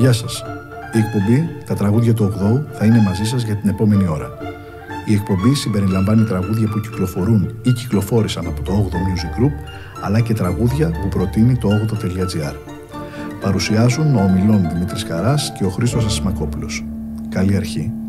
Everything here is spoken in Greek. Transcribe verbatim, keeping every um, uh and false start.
Γεια σας. Η εκπομπή «Τα τραγούδια του ογδόου» θα είναι μαζί σας για την επόμενη ώρα. Η εκπομπή συμπεριλαμβάνει τραγούδια που κυκλοφορούν ή κυκλοφόρησαν από το όγδοο Music Group, αλλά και τραγούδια που προτείνει το όγδοο τελεία τζι άρ. Παρουσιάζουν ο ομιλών Δημήτρης Χαράς και ο Χρήστος Ασημακόπουλος. Καλή αρχή.